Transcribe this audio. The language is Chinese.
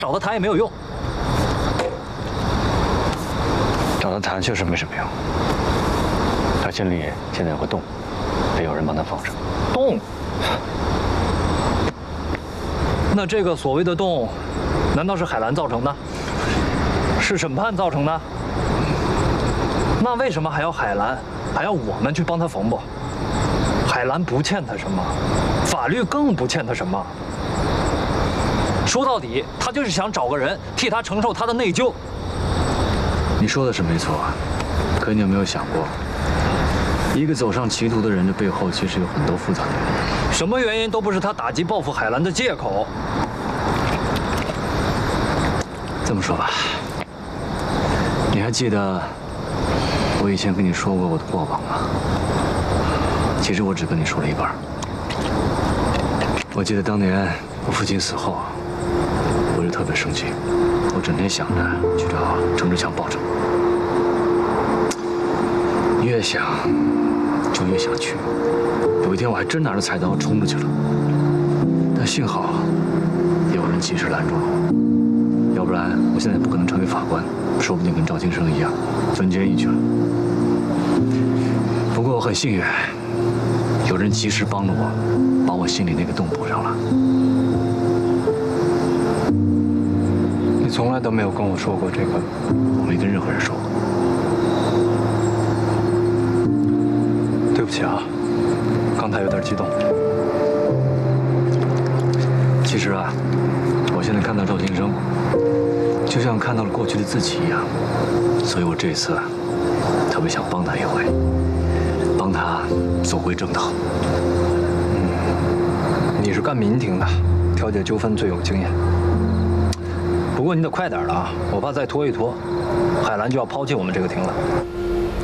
找他谈也没有用。 找他谈确实没什么用。他心里现在有个洞，得有人帮他封上。 洞？那这个所谓的洞，难道是海兰造成的？是审判造成的？那为什么还要海兰，还要我们去帮他缝补？海兰不欠他什么，法律更不欠他什么。说到底，他就是想找个人替他承受他的内疚。 你说的是没错，可你有没有想过，一个走上歧途的人的背后，其实有很多复杂的原因。 什么原因都不是他打击报复海兰的借口。 这么说吧，你还记得我以前跟你说过我的过往吗？其实我只跟你说了一半。我记得当年我父亲死后，我就特别生气，我整天想着去找郑志强报仇。越想就越想去。有一天我还真拿着菜刀冲出去了，但幸好有人及时拦住了我，要不然我现在不可能成为法官，说不定跟赵金生一样分监狱去了。不过我很幸运，有人及时帮了我，把我心里那个洞补上了。 你从来都没有跟我说过这个， 我没跟任何人说过。 对不起啊，刚才有点激动。 其实啊，我现在看到赵金生，就像看到了过去的自己一样，所以我这次特别想帮他一回，帮他走回正道。 你是干民庭的，调解纠纷最有经验。不过你得快点了啊，我怕再拖一拖，海兰就要抛弃我们这个庭了。